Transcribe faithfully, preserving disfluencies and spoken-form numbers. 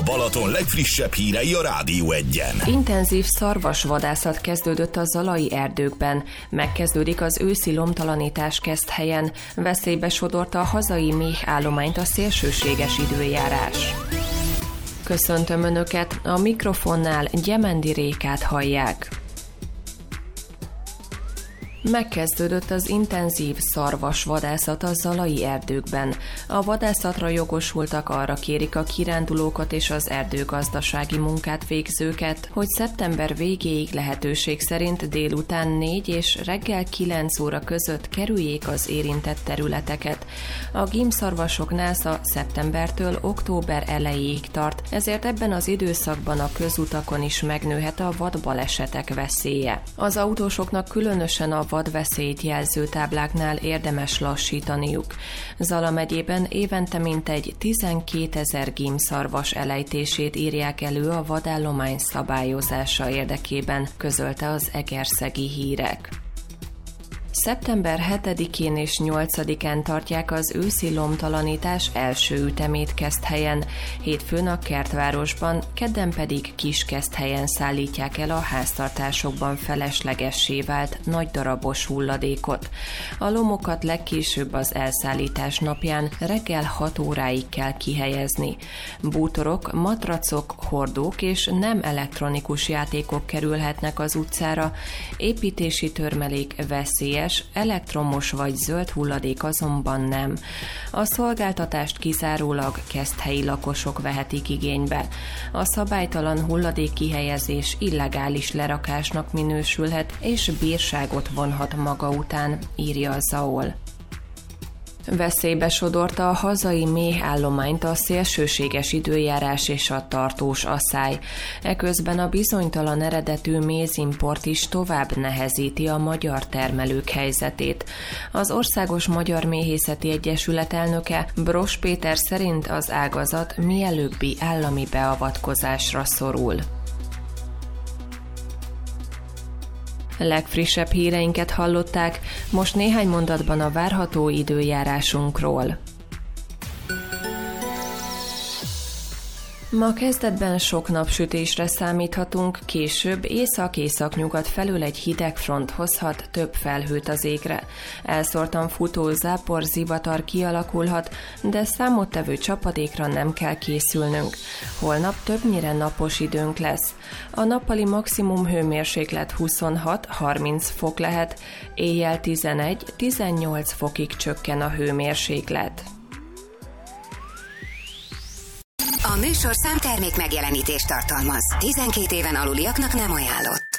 Balaton legfrissebb hírei a Rádió Egyen. Intenzív szarvasvadászat kezdődött a zalai erdőkben. Megkezdődik az őszi lomtalanítás Keszthelyen. Veszélybe sodorta a hazai méhállományt a szélsőséges időjárás. Köszöntöm Önöket, a mikrofonnál Gyemendi Rékát hallják. Megkezdődött az intenzív szarvasvadászat a zalai erdőkben. A vadászatra jogosultak arra kérik a kirándulókat és az erdőgazdasági munkát végzőket, hogy szeptember végéig lehetőség szerint délután négy és reggel kilenc óra között kerüljék az érintett területeket. A gímszarvasok násza szeptembertől október elejéig tart, ezért ebben az időszakban a közutakon is megnőhet a vadbalesetek veszélye. Az autósoknak különösen a vadveszélyt jelző tábláknál érdemes lassítaniuk. Zala megyében évente mintegy tizenkétezer gímszarvas elejtését írják elő a vadállomány szabályozása érdekében, közölte az Egerszegi Hírek. szeptember hetedikén és nyolcadikán tartják az őszi lomtalanítás első ütemét Keszthelyen, hétfőn a Kertvárosban, kedden pedig Kiskeszthelyen szállítják el a háztartásokban feleslegessé vált nagy darabos hulladékot. A lomokat legkésőbb az elszállítás napján reggel hat óráig kell kihelyezni. Bútorok, matracok, hordók és nem elektronikus játékok kerülhetnek az utcára, építési törmelék veszélyes, elektromos vagy zöld hulladék azonban nem. A szolgáltatást kizárólag keszthelyi lakosok vehetik igénybe. A szabálytalan hulladék kihelyezés illegális lerakásnak minősülhet, és bírságot vonhat maga után, írja a zé á o el. Veszélybe sodorta a hazai méhállományt a szélsőséges időjárás és a tartós asszály. Eközben a bizonytalan eredetű mézimport is tovább nehezíti a magyar termelők helyzetét. Az Országos Magyar Méhészeti Egyesület elnöke Bross Péter szerint az ágazat mielőbbi állami beavatkozásra szorul. Legfrissebb híreinket hallották, most néhány mondatban a várható időjárásunkról. Ma kezdetben sok napsütésre számíthatunk, később észak-északnyugat felől egy hideg front hozhat több felhőt az égre. Elszórtan futó zápor, zivatar kialakulhat, de számottevő csapadékra nem kell készülnünk. Holnap többnyire napos időnk lesz. A nappali maximum hőmérséklet huszonhat-harminc fok lehet, éjjel tizenegy-tizennyolc fokig csökken a hőmérséklet. A műsorszám termék megjelenítést tartalmaz. tizenkét éven aluliaknak nem ajánlott.